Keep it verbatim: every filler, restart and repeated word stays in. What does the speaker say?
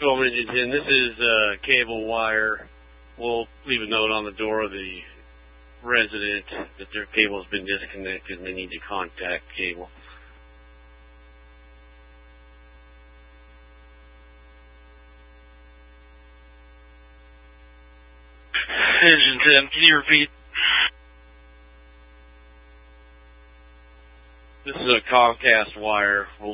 Twelve Engine ten, this is uh, cable wire. We'll leave a note on the door of the resident that their cable has been disconnected and they need to contact cable. Engine ten, can you repeat? This is a Comcast wire. We'll